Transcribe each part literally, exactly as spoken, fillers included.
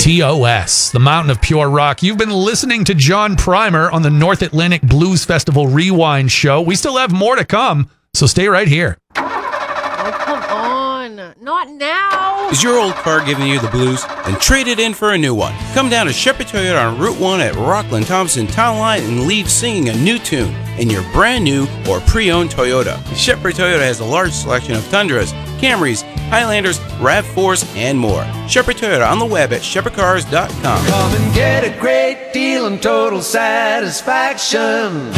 T O S, the mountain of pure rock. You've been listening to John Primer on the North Atlantic Blues Festival Rewind Show. We still have more to come, so stay right here. Oh, come on. Not now. Is your old car giving you the blues? Then trade it in for a new one. Come down to Shepherd Toyota on Route one at Rockland Thompson Town Line and leave singing a new tune in your brand new or pre-owned Toyota. Shepherd Toyota has a large selection of Tundras, Camrys, Highlanders, RAV fours, and more. Shepherd Toyota on the web at shepherd cars dot com. Come and get a great deal and total satisfaction.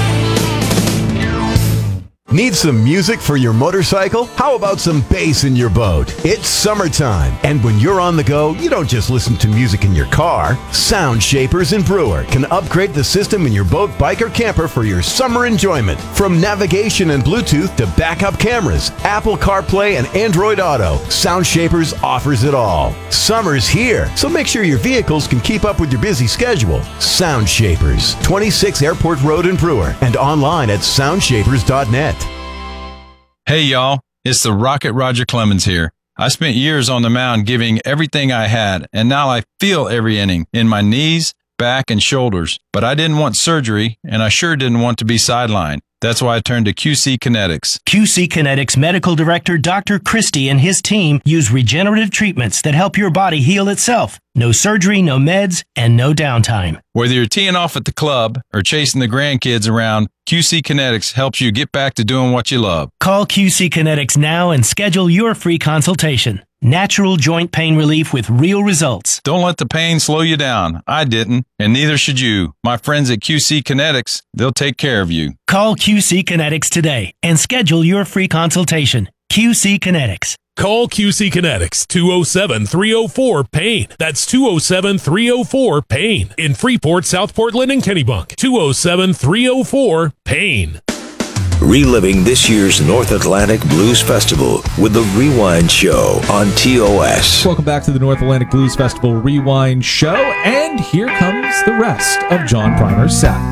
Need some music for your motorcycle? How about some bass in your boat? It's summertime, and when you're on the go, you don't just listen to music in your car. Sound Shapers and Brewer can upgrade the system in your boat, bike, or camper for your summer enjoyment. From navigation and Bluetooth to backup cameras, Apple CarPlay, and Android Auto, Sound Shapers offers it all. Summer's here, so make sure your vehicles can keep up with your busy schedule. Sound Shapers, twenty-six Airport Road in Brewer, and online at sound shapers dot net. Hey y'all, it's the Rocket Roger Clemens here. I spent years on the mound giving everything I had, and now I feel every inning in my knees, back, and shoulders. But I didn't want surgery, and I sure didn't want to be sidelined. That's why I turned to Q C Kinetics. Q C Kinetics Medical Director Doctor Christie and his team use regenerative treatments that help your body heal itself. No surgery, no meds, and no downtime. Whether you're teeing off at the club or chasing the grandkids around, Q C Kinetics helps you get back to doing what you love. Call Q C Kinetics now and schedule your free consultation. Natural joint pain relief with real results. Don't let the pain slow you down. I didn't, and neither should you. My friends at Q C Kinetics, they'll take care of you. Call Q C Kinetics today and schedule your free consultation. Q C Kinetics. Call Q C Kinetics, two oh seven, three oh four, PAIN. That's two oh seven, three oh four, PAIN. In Freeport, South Portland, and Kennebunk. two oh seven, three oh four, PAIN. Reliving this year's North Atlantic Blues Festival with the Rewind Show on T O S. Welcome back to the North Atlantic Blues Festival Rewind Show, and here comes the rest of John Primer's set.